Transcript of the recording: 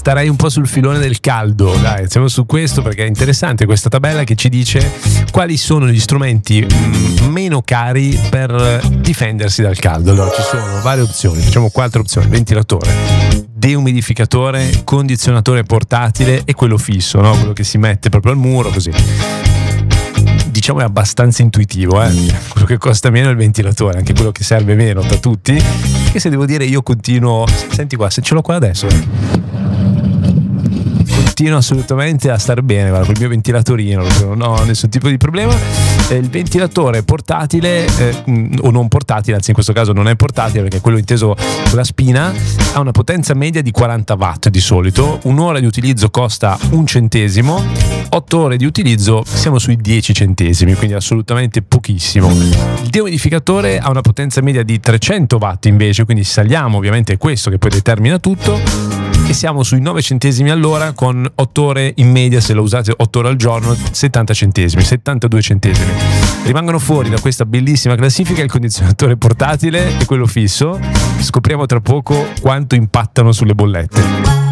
starei un po' sul filone del caldo, dai, siamo su questo perché è interessante questa tabella che ci dice quali sono gli strumenti meno cari per difendersi dal caldo. Allora ci sono varie opzioni, facciamo 4 opzioni: ventilatore, deumidificatore, condizionatore portatile e quello fisso, no? Quello che si mette proprio al muro così. Diciamo è abbastanza intuitivo, quello che costa meno è il ventilatore, anche quello che serve meno da tutti. Che se devo dire io continuo, senti qua, se ce l'ho qua adesso, continuo assolutamente a star bene, guarda, col mio ventilatorino, non ho nessun tipo di problema. Il ventilatore portatile o non portatile, anzi in questo caso non è portatile perché quello inteso con la spina, ha una potenza media di 40 watt di solito, un'ora di utilizzo costa 1 centesimo, 8 ore di utilizzo siamo sui 10 centesimi, quindi assolutamente pochissimo. Il deumidificatore ha una potenza media di 300 watt invece, quindi saliamo, ovviamente è questo che poi determina tutto, e siamo sui 9 centesimi all'ora con 8 ore in media, se lo usate 8 ore al giorno, 70 centesimi, 72 centesimi. Rimangono fuori da questa bellissima classifica il condizionatore portatile e quello fisso. Scopriamo tra poco quanto impattano sulle bollette.